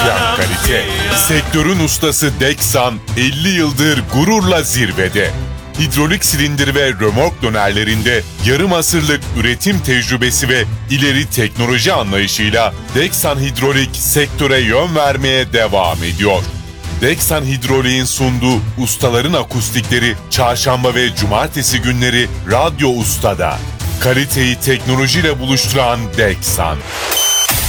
yaşayan kalite. Sektörün ustası Deksan 50 yıldır gururla zirvede. Hidrolik silindir ve römork dönerlerinde yarım asırlık üretim tecrübesi ve ileri teknoloji anlayışıyla Deksan Hidrolik sektöre yön vermeye devam ediyor. Deksan Hidrolik'in sunduğu ustaların akustikleri çarşamba ve cumartesi günleri Radyo Usta'da. Kaliteyi teknolojiyle buluşturan Deksan.